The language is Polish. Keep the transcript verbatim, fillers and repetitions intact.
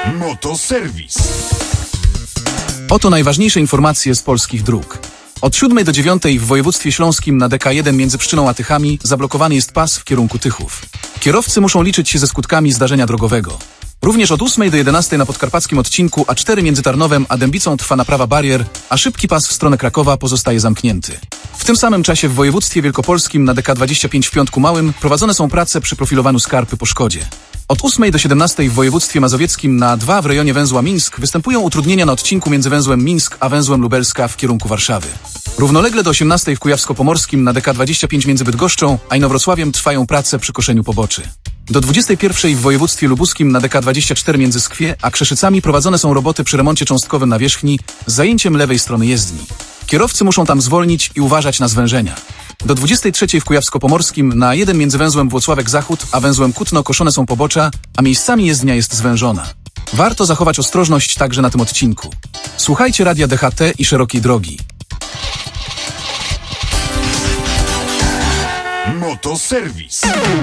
Motoserwis. Oto najważniejsze informacje z polskich dróg. Od siódmej do dziewiątej w województwie śląskim na D K jeden między Pszczyną a Tychami zablokowany jest pas w kierunku Tychów. Kierowcy muszą liczyć się ze skutkami zdarzenia drogowego. Również od ósmej do jedenastej na podkarpackim odcinku A cztery między Tarnowem a Dębicą trwa naprawa barier, a szybki pas w stronę Krakowa pozostaje zamknięty. W tym samym czasie w województwie wielkopolskim na D K dwadzieścia pięć w Piątku Małym prowadzone są prace przy profilowaniu skarpy po szkodzie. Od ósmej do siedemnastej w województwie mazowieckim na A dwa w rejonie węzła Mińsk występują utrudnienia na odcinku między węzłem Mińsk a węzłem Lubelska w kierunku Warszawy. Równolegle do osiemnastej w Kujawsko-Pomorskim na D K dwadzieścia pięć między Bydgoszczą a Inowrocławiem trwają prace przy koszeniu poboczy. Do dwudziestej pierwszej w województwie lubuskim na D K dwadzieścia cztery między Skwie a Krzeszycami prowadzone są roboty przy remoncie cząstkowym nawierzchni z zajęciem lewej strony jezdni. Kierowcy muszą tam zwolnić i uważać na zwężenia. Do dwudziestej trzeciej w Kujawsko-Pomorskim na A jeden między węzłem Włocławek-Zachód a węzłem Kutno koszone są pobocza, a miejscami jezdnia jest zwężona. Warto zachować ostrożność także na tym odcinku. Słuchajcie radia D H T i szerokiej drogi. Motoserwis.